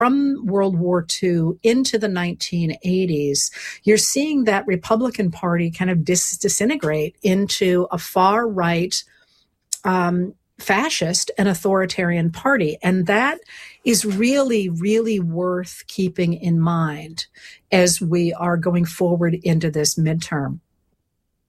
from World War II into the 1980s, you're seeing that Republican Party kind of disintegrate into a far-right fascist and authoritarian party. And that is really, really worth keeping in mind as we are going forward into this midterm.